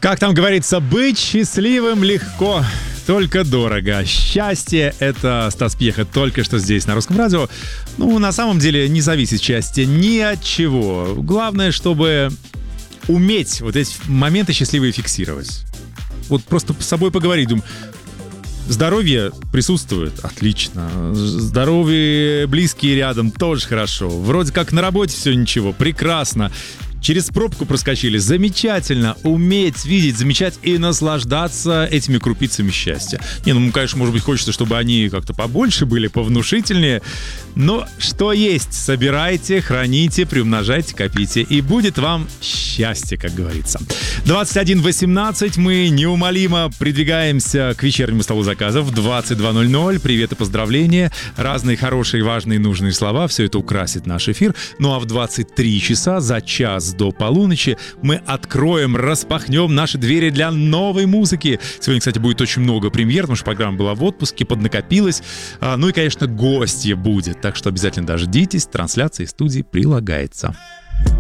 Как там говорится, быть счастливым легко, только дорого. Счастье — это Стас Пьеха только что здесь, на Русском радио. Ну, на самом деле, не зависит счастье ни от чего. Главное, чтобы уметь вот эти моменты счастливые фиксировать. Вот просто с собой поговорить, думаю, здоровье присутствует, отлично. Здоровье, близкие рядом, тоже хорошо. Вроде как на работе все ничего, прекрасно. Через пробку проскочили, замечательно. Уметь видеть, замечать и наслаждаться этими крупицами счастья. Не, ну, конечно, может быть, хочется, чтобы они как-то побольше были, повнушительнее. Но что есть, собирайте, храните, приумножайте, копите. И будет вам счастье, как говорится. 21:18, мы неумолимо придвигаемся к вечернему столу заказов. 22:00. Привет и поздравления. Разные хорошие, важные, нужные слова. Все это украсит наш эфир. Ну а в 23 часа, за час до полуночи, мы откроем, распахнем наши двери для новой музыки. Сегодня, кстати, будет очень много премьер, потому что программа была в отпуске, поднакопилась. Ну и, конечно, гостья будет. Так что обязательно дождитесь. Трансляция из студии прилагается.